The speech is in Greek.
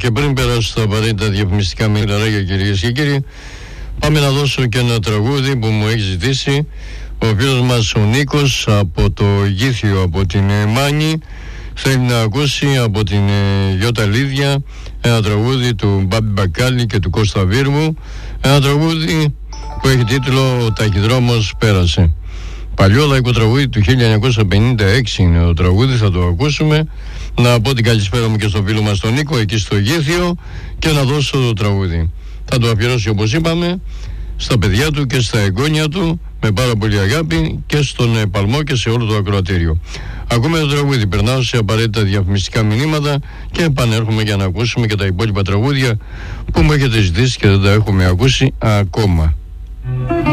Και πριν περάσω στα απαραίτητα διαφημιστικά μιλαράκια, κυρίες και κύριοι, πάμε να δώσω και ένα τραγούδι που μου έχει ζητήσει ο φίλος μας ο Νίκος από το Γήθιο, από την Μάνη. Θέλει να ακούσει από την Γιώτα Λίδια ένα τραγούδι του Μπάμπη Μπακάλι και του Κώστα Βίρμου, ένα τραγούδι που έχει τίτλο «Ο ταχυδρόμος πέρασε». Παλιό λαϊκό τραγούδι του 1956 είναι το τραγούδι, θα το ακούσουμε. Να πω την καλησπέρα μου και στον φίλο μας τον Νίκο εκεί στο Γήθιο και να δώσω το τραγούδι. Θα το αφιερώσει, όπως είπαμε, στα παιδιά του και στα εγγόνια του με πάρα πολύ αγάπη και στον Παλμό και σε όλο το ακροατήριο. Ακούμε το τραγούδι, περνάω σε απαραίτητα διαφημιστικά μηνύματα και επανέρχομαι για να ακούσουμε και τα υπόλοιπα τραγούδια που μου έχετε ζητήσει και δεν τα έχουμε ακούσει ακόμα.